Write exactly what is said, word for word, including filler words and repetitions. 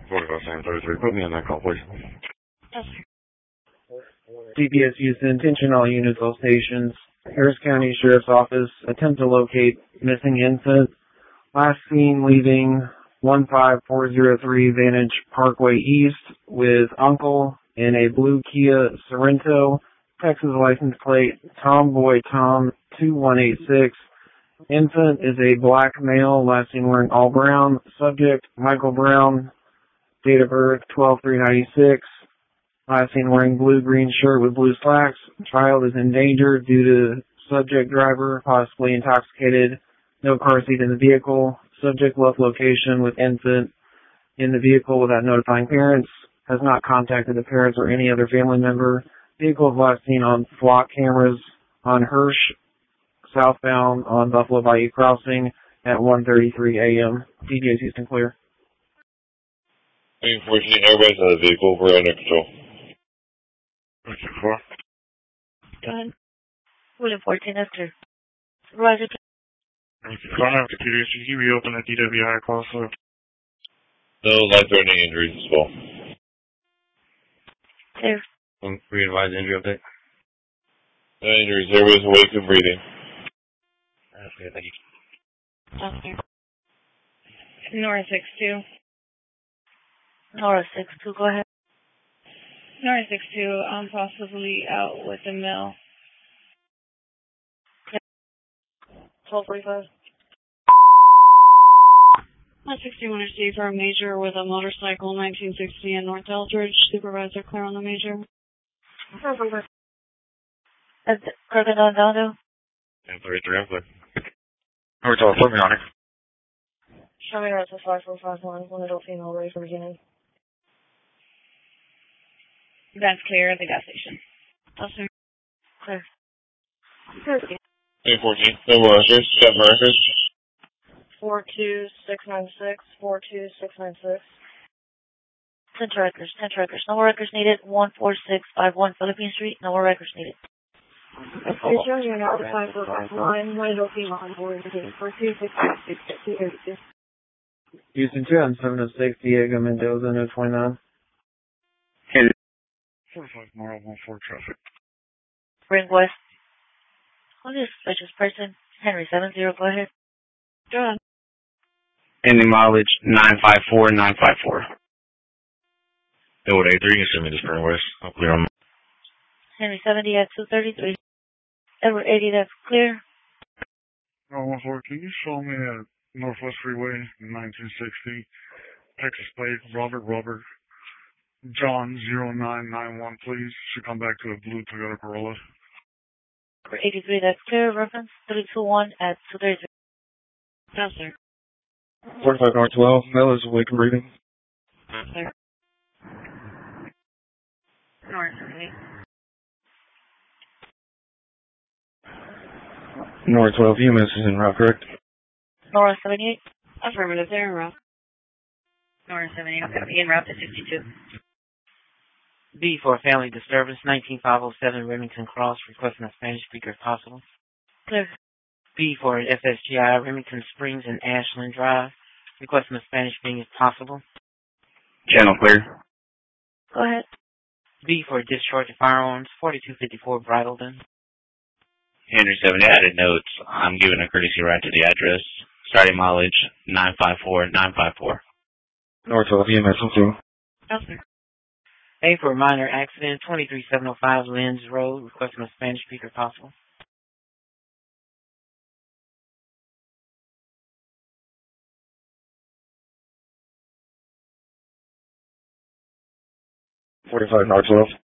forty-five, seven thirty-three. Put me on that call, please. Yes, C P S Houston, attention all units, all stations. Harris County Sheriff's Office, attempt to locate missing infant. Last seen leaving one five four zero three Vantage Parkway East with uncle in a blue Kia Sorento. Texas license plate Tomboy Tom two one eight six. Infant is a black male, last seen wearing all brown. Subject Michael Brown, date of birth twelve three ninety-six. Last seen wearing blue-green shirt with blue slacks. Child is in danger due to subject driver possibly intoxicated. No car seat in the vehicle. Subject left location with infant in the vehicle without notifying parents. Has not contacted the parents or any other family member. Vehicle is last seen on flock cameras on Hirsch, southbound on Buffalo Bayou Crossing at one thirty-three a m D J Houston clear. Unfortunately, everybody's on the vehicle. We're under control. What's your car? go ahead. William fourteen, that's clear. Supervisor, What's your car? After P D S G, reopen at D W I call, so. No life-threatening injuries as well. clear. Um, re-advise injury update. No injuries. Everybody's awake and breathing. That's good. Thank you. That's clear. Nora six two. Nora six two, go ahead. Nora six two, I'm possibly out with a mill. twelve forty-five. one sixty-one received for a major with a motorcycle, nineteen sixty in North Eldridge. Supervisor clear on the major. That's Kirkland Dondo. ten thirty-three, I'm clear. We're talking, put me on it. Show me around to five four five one, one adult female, ready for beginning. That's clear at the gas station. That's clear. Clear. eight fourteen, no more records. Got my records. four two six nine six, four two six nine six. Ten records, ten records. No more records needed. one four six five one Philippine Street. No more records needed. It's showing you now the five four five one, one adult female on board, four two six nine six, two thirty-two. Houston two on seven oh six, Diego Mendoza, no twenty-nine. forty-five, Moral, one four traffic. Bring West. Who is suspicious person? Henry seven zero, go ahead. Go ahead. Ending mileage nine five four nine five four. Edward A three, you can send me to Spring West. I'll clear on. Henry seventy at two thirty-three. Edward eighty, that's clear. Oh, one four, can you show me at Northwest Freeway, nineteen sixty, Texas plate, Robert Robert, John zero nine nine one, please. Should come back to a blue Toyota Corolla. Edward eighty-three, that's clear. Reference three two one at two thirty-three. Yes, sir. forty-five, North twelve, Mel is awake and breathing. Yes, sir. Nora six eight. North twelve, U M S is en route, correct? Nora seventy-eight. Affirmative, they're en route. Nora seventy-eight, I'm going to be en route to sixty-two. B for family disturbance, nineteen five oh seven Remington Cross, requesting a Spanish speaker if possible. Clear. B for F S G I, Remington Springs and Ashland Drive, requesting a Spanish speaker if possible. Channel clear. Go ahead. B for discharge of firearms, forty-two fifty-four Bridleton. Henry seventy added notes. I'm giving a courtesy ride to the address. Starting mileage nine five four nine five four. North twelve, U M S, okay. Yes, sir. A for minor accident, twenty-three seven oh five Lynn's Road, requesting a Spanish speaker if possible. forty-five, North twelve.